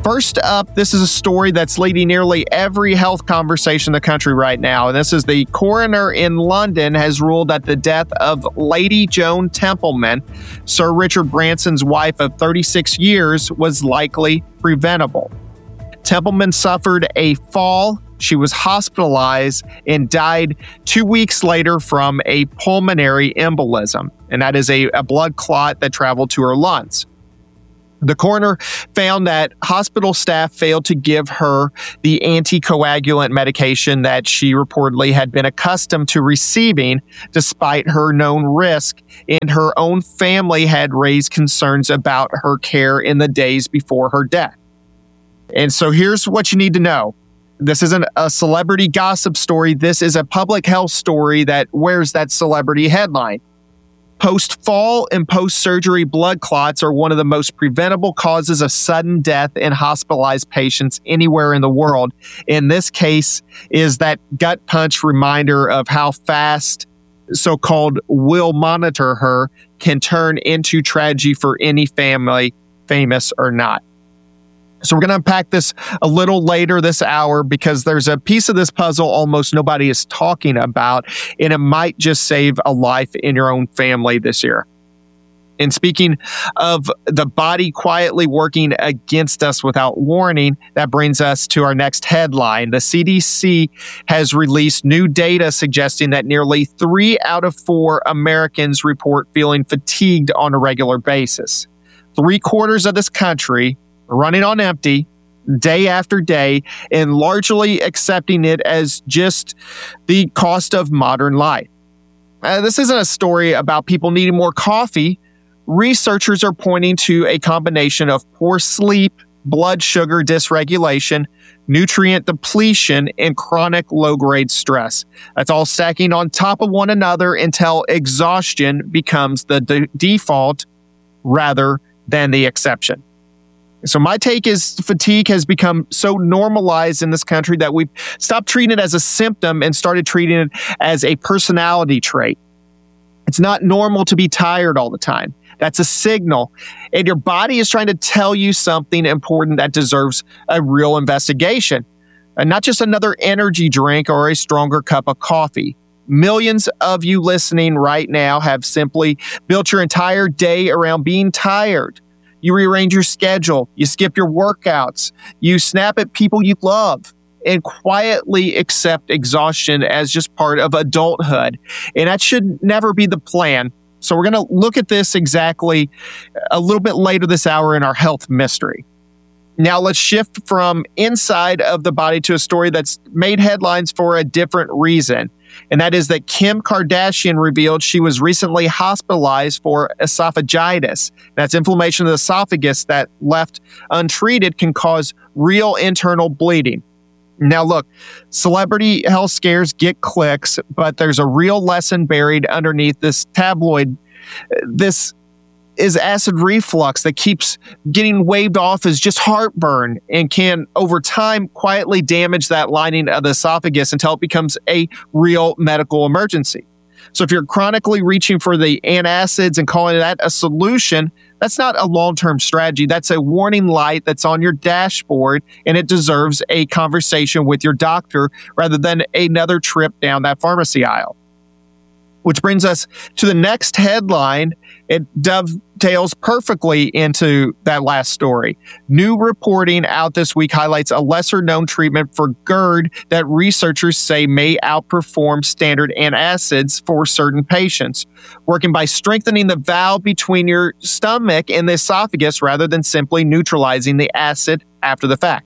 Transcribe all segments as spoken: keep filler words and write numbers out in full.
First up, this is a story that's leading nearly every health conversation in the country right now. And this is the coroner in London has ruled that the death of Lady Joan Templeman, Sir Richard Branson's wife of thirty-six years, was likely preventable. Templeman suffered a fall. She was hospitalized and died two weeks later from a pulmonary embolism, and that is a, a blood clot that traveled to her lungs. The coroner found that hospital staff failed to give her the anticoagulant medication that she reportedly had been accustomed to receiving, despite her known risk, and her own family had raised concerns about her care in the days before her death. And so here's what you need to know. This isn't a celebrity gossip story. This is a public health story that wears that celebrity headline. Post-fall and post-surgery blood clots are one of the most preventable causes of sudden death in hospitalized patients anywhere in the world. In this case, is that gut punch reminder of how fast so-called "we'll monitor her" can turn into tragedy for any family, famous or not. So we're going to unpack this a little later this hour because there's a piece of this puzzle almost nobody is talking about, and it might just save a life in your own family this year. And speaking of the body quietly working against us without warning, that brings us to our next headline. The C D C has released new data suggesting that nearly three out of four Americans report feeling fatigued on a regular basis. Three quarters of this country running on empty day after day and largely accepting it as just the cost of modern life. Uh, this isn't a story about people needing more coffee. Researchers are pointing to a combination of poor sleep, blood sugar dysregulation, nutrient depletion, and chronic low-grade stress. That's all stacking on top of one another until exhaustion becomes the de- default rather than the exception. So my take is fatigue has become so normalized in this country that we've stopped treating it as a symptom and started treating it as a personality trait. It's not normal to be tired all the time. That's a signal. And your body is trying to tell you something important that deserves a real investigation. And not just another energy drink or a stronger cup of coffee. Millions of you listening right now have simply built your entire day around being tired. You rearrange your schedule, you skip your workouts, you snap at people you love, and quietly accept exhaustion as just part of adulthood. And that should never be the plan. So we're going to look at this exactly a little bit later this hour in our health mystery. Now let's shift from inside of the body to a story that's made headlines for a different reason. And that is that Kim Kardashian revealed she was recently hospitalized for esophagitis. That's inflammation of the esophagus that, left untreated, can cause real internal bleeding. Now look, celebrity health scares get clicks, but there's a real lesson buried underneath this tabloid. This is acid reflux that keeps getting waved off as just heartburn and can, over time, quietly damage that lining of the esophagus until it becomes a real medical emergency. So if you're chronically reaching for the antacids and calling that a solution, that's not a long-term strategy. That's a warning light that's on your dashboard, and it deserves a conversation with your doctor rather than another trip down that pharmacy aisle. Which brings us to the next headline. It dovetails perfectly into that last story. New reporting out this week highlights a lesser-known treatment for GERD that researchers say may outperform standard antacids for certain patients, working by strengthening the valve between your stomach and the esophagus rather than simply neutralizing the acid after the fact.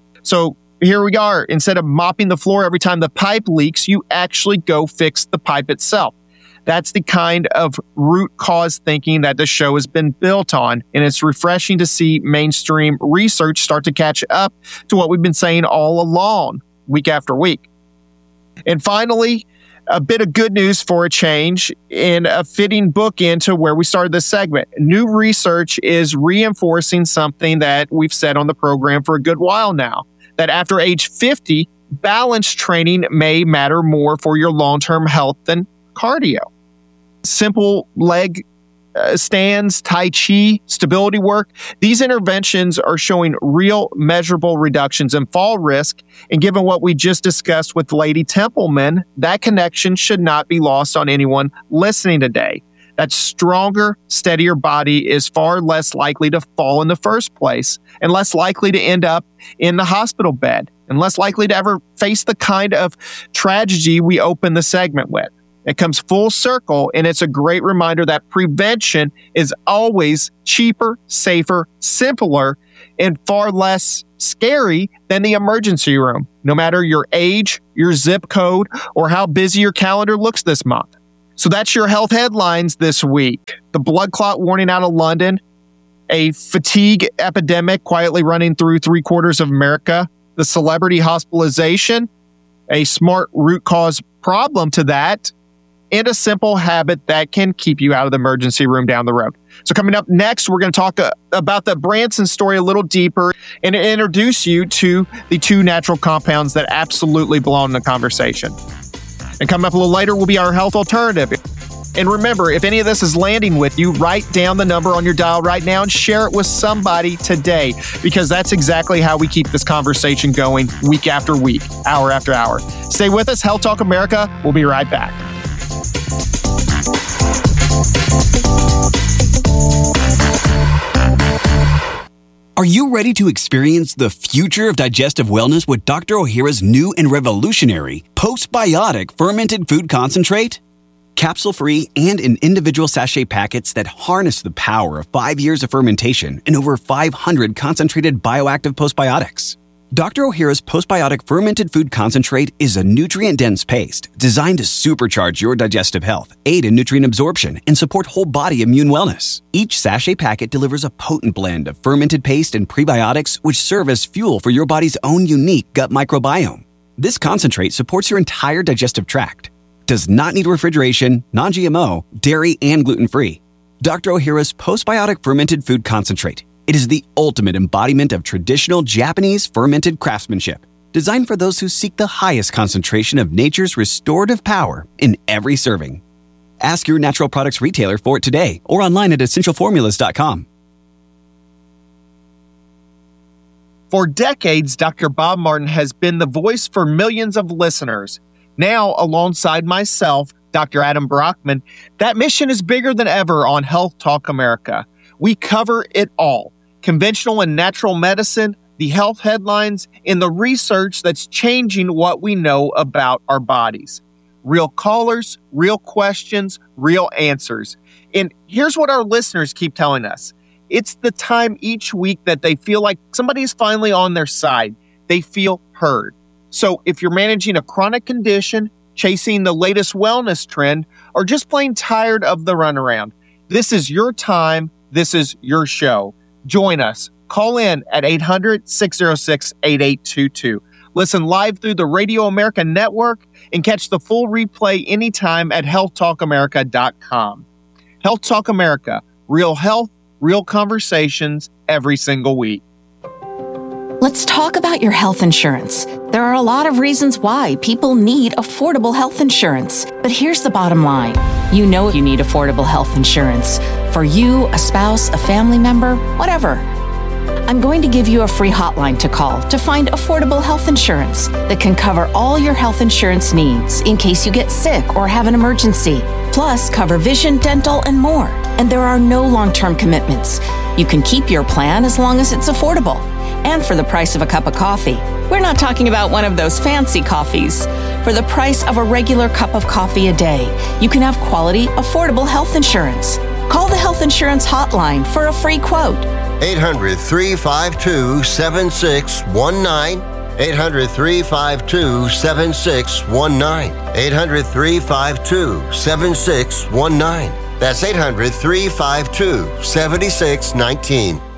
So here we are. Instead of mopping the floor every time the pipe leaks, you actually go fix the pipe itself. That's the kind of root cause thinking that the show has been built on, and it's refreshing to see mainstream research start to catch up to what we've been saying all along, week after week. And finally, a bit of good news for a change and a fitting bookend to where we started this segment. New research is reinforcing something that we've said on the program for a good while now, that after age fifty, balance training may matter more for your long-term health than cardio. Simple leg uh, stands, Tai Chi, stability work, these interventions are showing real measurable reductions in fall risk. And given what we just discussed with Lady Templeman, that connection should not be lost on anyone listening today. That stronger, steadier body is far less likely to fall in the first place and less likely to end up in the hospital bed and less likely to ever face the kind of tragedy we open the segment with. It comes full circle, and it's a great reminder that prevention is always cheaper, safer, simpler, and far less scary than the emergency room, no matter your age, your zip code, or how busy your calendar looks this month. So that's your health headlines this week. The blood clot warning out of London, a fatigue epidemic quietly running through three quarters of America, the celebrity hospitalization, a smart root cause problem to that, and a simple habit that can keep you out of the emergency room down the road. So coming up next, we're going to talk uh, about the Branson story a little deeper and introduce you to the two natural compounds that absolutely belong in the conversation. And coming up a little later will be our health alternative. And remember, if any of this is landing with you, write down the number on your dial right now and share it with somebody today, because that's exactly how we keep this conversation going week after week, hour after hour. Stay with us. Health Talk America. We'll be right back. Are you ready to experience the future of digestive wellness with Doctor Ohhira's new and revolutionary postbiotic fermented food concentrate? Capsule-free and in individual sachet packets that harness the power of five years of fermentation and over five hundred concentrated bioactive postbiotics. Doctor Ohhira's postbiotic fermented food concentrate is a nutrient-dense paste designed to supercharge your digestive health, aid in nutrient absorption, and support whole body immune wellness. Each sachet packet delivers a potent blend of fermented paste and prebiotics which serve as fuel for your body's own unique gut microbiome. This concentrate supports your entire digestive tract, does not need refrigeration, non-G M O, dairy, and gluten-free. Doctor Ohhira's postbiotic fermented food concentrate. It is the ultimate embodiment of traditional Japanese fermented craftsmanship, designed for those who seek the highest concentration of nature's restorative power in every serving. Ask your natural products retailer for it today or online at essential formulas dot com. For decades, Doctor Bob Martin has been the voice for millions of listeners. Now, alongside myself, Doctor Adam Brockman, that mission is bigger than ever on Health Talk America. We cover it all. Conventional and natural medicine, the health headlines, and the research that's changing what we know about our bodies. Real callers, real questions, real answers. And here's what our listeners keep telling us. It's the time each week that they feel like somebody's finally on their side. They feel heard. So if you're managing a chronic condition, chasing the latest wellness trend, or just plain tired of the runaround, this is your time. This is your show. Join us. Call in at eight hundred, six oh six, eight eight two two. Listen live through the Radio America Network and catch the full replay anytime at health talk america dot com. Health Talk America. Real health, real conversations every single week. Let's talk about your health insurance. There are a lot of reasons why people need affordable health insurance. But here's the bottom line. You know you need affordable health insurance. For you, a spouse, a family member, whatever. I'm going to give you a free hotline to call to find affordable health insurance that can cover all your health insurance needs in case you get sick or have an emergency. Plus, cover vision, dental, and more. And there are no long-term commitments. You can keep your plan as long as it's affordable. And for the price of a cup of coffee. We're not talking about one of those fancy coffees. For the price of a regular cup of coffee a day, you can have quality, affordable health insurance. Call the Health Insurance Hotline for a free quote. eight hundred, three five two, seven six one nine. eight hundred, three five two, seven six one nine. eight hundred, three five two, seven six one nine. That's eight hundred, three five two, seven six one nine.